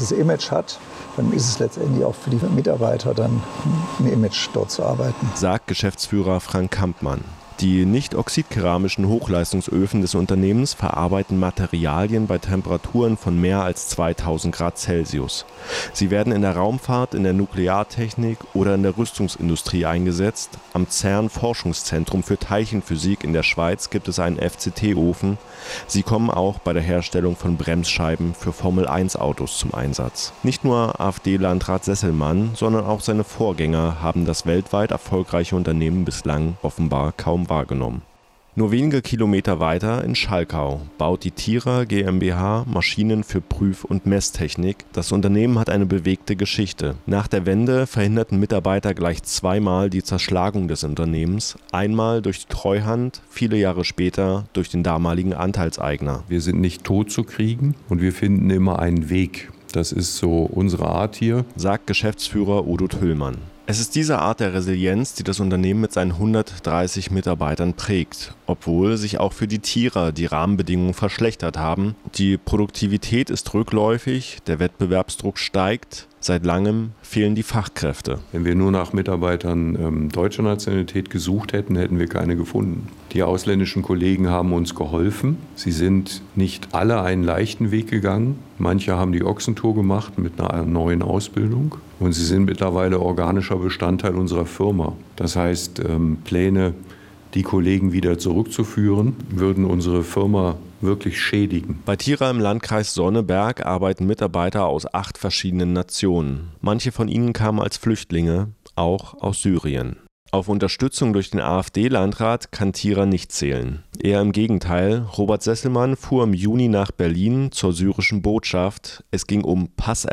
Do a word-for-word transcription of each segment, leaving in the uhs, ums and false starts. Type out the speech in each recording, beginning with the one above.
dieses Image hat, dann ist es letztendlich auch für die Mitarbeiter dann ein Image, dort zu arbeiten. Sagt Geschäftsführer Frank Kampmann. Die nicht oxidkeramischen Hochleistungsöfen des Unternehmens verarbeiten Materialien bei Temperaturen von mehr als zweitausend Grad Celsius. Sie werden in der Raumfahrt, in der Nukleartechnik oder in der Rüstungsindustrie eingesetzt. Am CERN-Forschungszentrum für Teilchenphysik in der Schweiz gibt es einen F C T-Ofen. Sie kommen auch bei der Herstellung von Bremsscheiben für Formel eins Autos zum Einsatz. Nicht nur AfD-Landrat Sesselmann, sondern auch seine Vorgänger haben das weltweit erfolgreiche Unternehmen bislang offenbar kaum wahrgenommen. Nur wenige Kilometer weiter in Schalkau baut die Tira GmbH Maschinen für Prüf- und Messtechnik. Das Unternehmen hat eine bewegte Geschichte. Nach der Wende verhinderten Mitarbeiter gleich zweimal die Zerschlagung des Unternehmens. Einmal durch die Treuhand, viele Jahre später durch den damaligen Anteilseigner. Wir sind nicht tot zu kriegen und wir finden immer einen Weg. Das ist so unsere Art hier, sagt Geschäftsführer Udo Tüllmann. Es ist diese Art der Resilienz, die das Unternehmen mit seinen hundertdreißig Mitarbeitern prägt, obwohl sich auch für die Tira die Rahmenbedingungen verschlechtert haben. Die Produktivität ist rückläufig, der Wettbewerbsdruck steigt, seit langem fehlen die Fachkräfte. Wenn wir nur nach Mitarbeitern ähm, deutscher Nationalität gesucht hätten, hätten wir keine gefunden. Die ausländischen Kollegen haben uns geholfen. Sie sind nicht alle einen leichten Weg gegangen. Manche haben die Ochsentour gemacht mit einer neuen Ausbildung. Und sie sind mittlerweile organischer Bestandteil unserer Firma. Das heißt, ähm, Pläne, die Kollegen wieder zurückzuführen, würden unsere Firma wirklich schädigen. Bei Tira im Landkreis Sonneberg arbeiten Mitarbeiter aus acht verschiedenen Nationen. Manche von ihnen kamen als Flüchtlinge, auch aus Syrien. Auf Unterstützung durch den AfD-Landrat kann Tira nicht zählen. Eher im Gegenteil, Robert Sesselmann fuhr im Juni nach Berlin zur syrischen Botschaft. Es ging um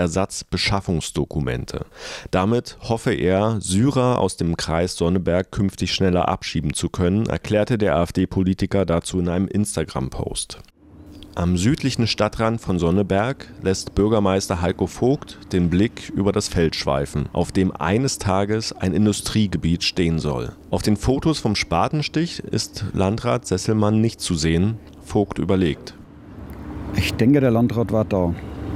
Passersatzbeschaffungsdokumente. Damit hoffe er, Syrer aus dem Kreis Sonneberg künftig schneller abschieben zu können, erklärte der AfD-Politiker dazu in einem Instagram-Post. Am südlichen Stadtrand von Sonneberg lässt Bürgermeister Heiko Vogt den Blick über das Feld schweifen, auf dem eines Tages ein Industriegebiet stehen soll. Auf den Fotos vom Spatenstich ist Landrat Sesselmann nicht zu sehen. Vogt überlegt. Ich denke, der Landrat war da.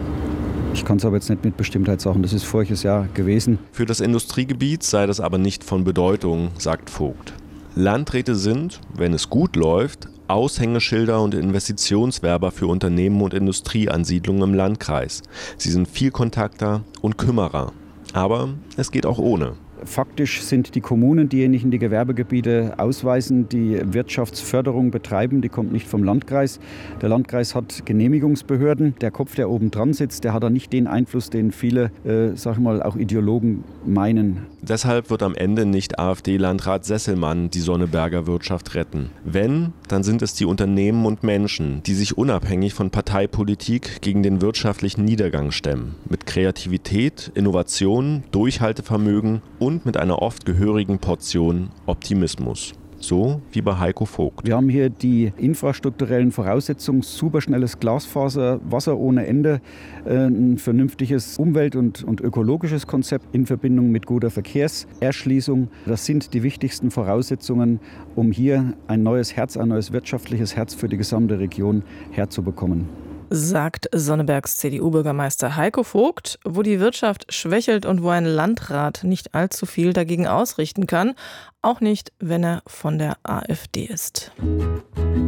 Ich kann es aber jetzt nicht mit Bestimmtheit sagen, das ist voriges Jahr gewesen. Für das Industriegebiet sei das aber nicht von Bedeutung, sagt Vogt. Landräte sind, wenn es gut läuft, Aushängeschilder und Investitionswerber für Unternehmen und Industrieansiedlungen im Landkreis. Sie sind Vielkontakter und Kümmerer. Aber es geht auch ohne. Faktisch sind die Kommunen diejenigen, die Gewerbegebiete ausweisen, die Wirtschaftsförderung betreiben. Die kommt nicht vom Landkreis. Der Landkreis hat Genehmigungsbehörden. Der Kopf, der oben dran sitzt, der hat da nicht den Einfluss, den viele, äh, sag ich mal, auch Ideologen meinen. Deshalb wird am Ende nicht AfD-Landrat Sesselmann die Sonneberger Wirtschaft retten. Wenn, dann sind es die Unternehmen und Menschen, die sich unabhängig von Parteipolitik gegen den wirtschaftlichen Niedergang stemmen. Mit Kreativität, Innovation, Durchhaltevermögen und mit einer oft gehörigen Portion Optimismus. So wie bei Heiko Vogt. Wir haben hier die infrastrukturellen Voraussetzungen, superschnelles Glasfaser, Wasser ohne Ende, ein vernünftiges Umwelt- und, und ökologisches Konzept in Verbindung mit guter Verkehrserschließung. Das sind die wichtigsten Voraussetzungen, um hier ein neues Herz, ein neues wirtschaftliches Herz für die gesamte Region herzubekommen. Sagt Sonnebergs C D U-Bürgermeister Heiko Vogt. Wo die Wirtschaft schwächelt und wo ein Landrat nicht allzu viel dagegen ausrichten kann, auch nicht, wenn er von der AfD ist.